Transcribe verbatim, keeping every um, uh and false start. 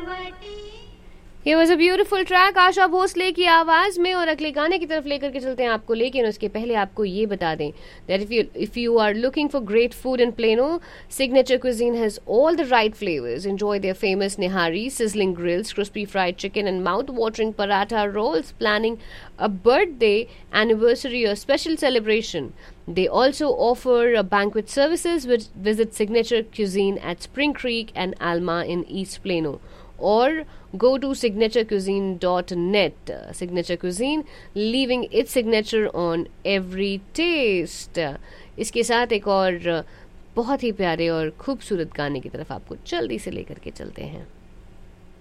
It was a beautiful track Asha Bhosle की आवाज में, और अगले गाने की तरफ लेकर के चलते हैं आपको, लेकिन उसके पहले आपको ये बता दें that if you if you are looking for great food in Plano, Signature Cuisine has all the right flavors. Enjoy their famous nihari, sizzling grills, crispy fried chicken, and mouth-watering paratha rolls. Planning a birthday, anniversary, or special celebration, they also offer uh, banquet services. Which visit Signature Cuisine at Spring Creek and Alma in East Plano, or go to signature cuisine dot net. Uh, Signature Cuisine, leaving its signature on every taste. Uh, इसके साथ एक और uh, बहुत ही प्यारे और खूबसूरत गाने की तरफ आपको जल्दी से लेकर के चलते हैं.